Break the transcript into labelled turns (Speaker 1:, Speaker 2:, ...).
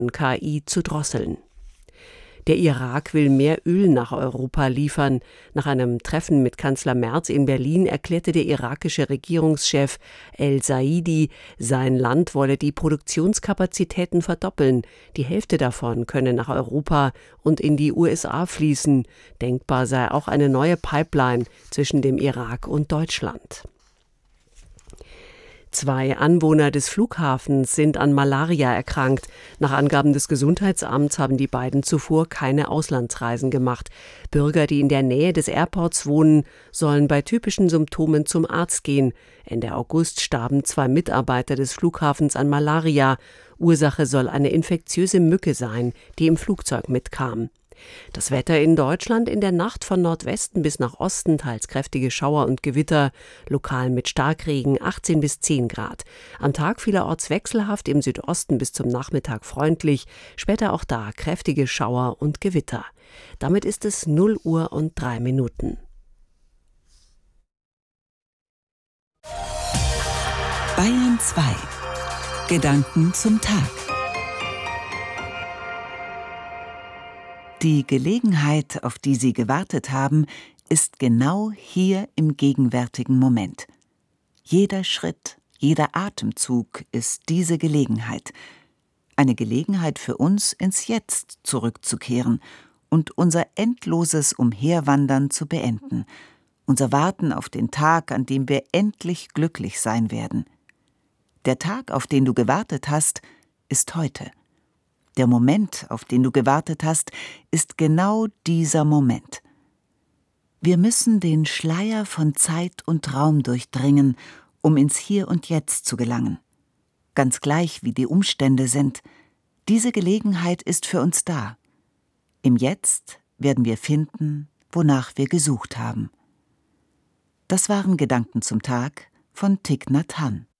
Speaker 1: KI zu drosseln. Der Irak will mehr Öl nach Europa liefern. Nach einem Treffen mit Kanzler Merz in Berlin erklärte der irakische Regierungschef El-Saidi, sein Land wolle die Produktionskapazitäten verdoppeln. Die Hälfte davon könne nach Europa und in die USA fließen. Denkbar sei auch eine neue Pipeline zwischen dem Irak und Deutschland. 2 Anwohner des Flughafens sind an Malaria erkrankt. Nach Angaben des Gesundheitsamts haben die beiden zuvor keine Auslandsreisen gemacht. Bürger, die in der Nähe des Airports wohnen, sollen bei typischen Symptomen zum Arzt gehen. Ende August starben 2 Mitarbeiter des Flughafens an Malaria. Ursache soll eine infektiöse Mücke sein, die im Flugzeug mitkam. Das Wetter in Deutschland: in der Nacht von Nordwesten bis nach Osten teils kräftige Schauer und Gewitter, lokal mit Starkregen, 18 bis 10 Grad. Am Tag vielerorts wechselhaft, im Südosten bis zum Nachmittag freundlich, später auch da kräftige Schauer und Gewitter. Damit ist es 0:03.
Speaker 2: Bayern 2. Gedanken zum Tag. Die Gelegenheit, auf die Sie gewartet haben, ist genau hier im gegenwärtigen Moment. Jeder Schritt, jeder Atemzug ist diese Gelegenheit. Eine Gelegenheit für uns, ins Jetzt zurückzukehren und unser endloses Umherwandern zu beenden, unser Warten auf den Tag, an dem wir endlich glücklich sein werden. Der Tag, auf den du gewartet hast, ist heute. Der Moment, auf den du gewartet hast, ist genau dieser Moment. Wir müssen den Schleier von Zeit und Raum durchdringen, um ins Hier und Jetzt zu gelangen. Ganz gleich, wie die Umstände sind, diese Gelegenheit ist für uns da. Im Jetzt werden wir finden, wonach wir gesucht haben. Das waren Gedanken zum Tag von Thich Nhat Hanh.